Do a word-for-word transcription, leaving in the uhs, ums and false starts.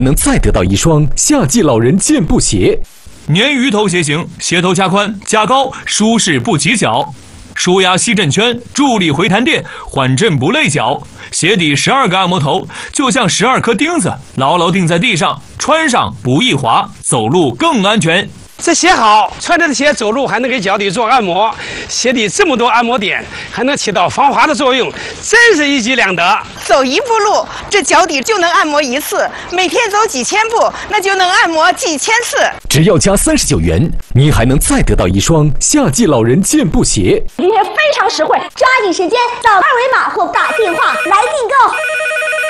能再得到一双夏季老人健步鞋。 鲶鱼头鞋型，鞋头加宽加高，舒适不起脚。舒压吸震圈，助力回弹垫，缓震不累脚。鞋底十二个按摩头，就像十二颗钉子，牢牢钉在地上，穿上不易滑，走路更安全。 这鞋好，穿着的鞋走路还能给脚底做按摩，鞋底这么多按摩点，还能起到防滑的作用，真是一举两得。 走一步路，这脚底就能按摩一次；每天走几千步，那就能按摩几千次。 只要加三十九元，你还能再得到一双夏季老人健步鞋。 今天非常实惠，抓紧时间扫二维码或打电话来订购。